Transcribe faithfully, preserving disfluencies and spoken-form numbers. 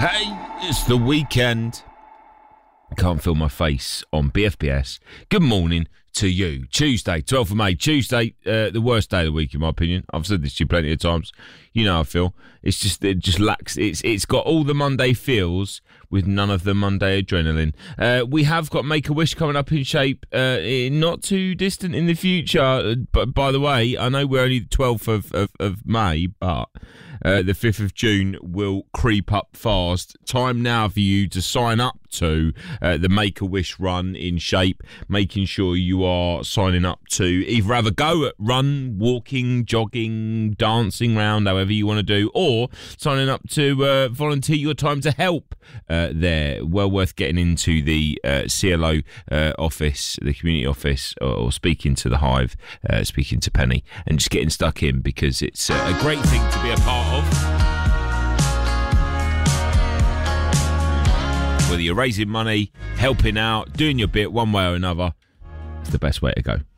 Hey, it's the weekend. Can't feel my face on B F B S. Good morning to you. Tuesday, twelfth of May. Tuesday, uh, the worst day of the week, in my opinion. I've said this to you plenty of times. You know how I feel. It's just, it just lacks, it's it's got all the Monday feels with none of the Monday adrenaline. Uh, we have got Make-A-Wish coming up in shape, uh, not too distant in the future. But by the way, I know we're only the twelfth of, of, of May, but uh, the fifth of June will creep up fast. Time now for you to sign up to uh, the Make-A-Wish run in shape, making sure you are signing up to either have a go at run, walking, jogging, dancing round, however you want to do, or signing up to uh, volunteer your time to help uh, there. Well worth getting into the uh, C L O uh, office, the community office, or, or speaking to the Hive, uh, speaking to Penny, and just getting stuck in, because it's uh, a great thing to be a part of. Whether you're raising money, helping out, doing your bit one way or another, it's the best way to go.